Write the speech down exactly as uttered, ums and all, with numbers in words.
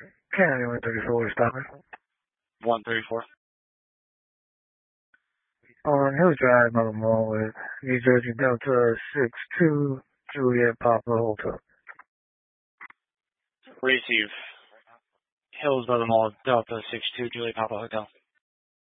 County one thirty-four, stopping. one thirty-four. On Hill Drive, Mother Mall with New Jersey Delta six two, Juliet Papa Hotel. Receive. Hills by the Mall, Delta six two, Juliet Papa Hotel.